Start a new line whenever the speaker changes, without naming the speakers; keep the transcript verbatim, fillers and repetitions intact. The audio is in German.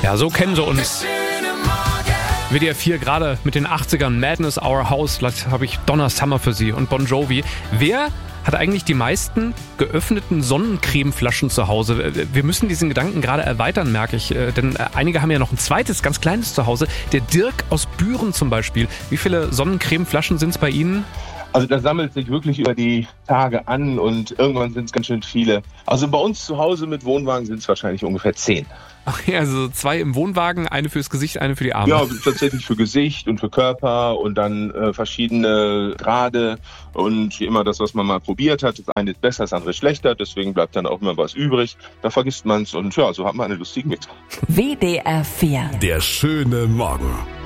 Ja, so kennen sie uns. W D R vier gerade mit den achtzigern, Madness Our House, vielleicht habe ich Donna Summer für Sie und Bon Jovi. Wer hat eigentlich die meisten geöffneten Sonnencremeflaschen zu Hause? Wir müssen diesen Gedanken gerade erweitern, merke ich, denn einige haben ja noch ein zweites, ganz kleines zu Hause. Der Dirk aus Büren zum Beispiel. Wie viele Sonnencremeflaschen sind es bei Ihnen?
Also das sammelt sich wirklich über die Tage an und irgendwann sind es ganz schön viele. Also bei uns zu Hause mit Wohnwagen sind es wahrscheinlich ungefähr zehn.
Okay, also zwei im Wohnwagen, eine fürs Gesicht, eine für die Arme.
Ja, tatsächlich für Gesicht und für Körper und dann äh, verschiedene Grade und wie immer das, was man mal probiert hat. Das eine ist besser, das andere ist schlechter, deswegen bleibt dann auch immer was übrig. Da vergisst man es und ja, so hat man eine lustige Mix.
W D R vier.
Der schöne Morgen.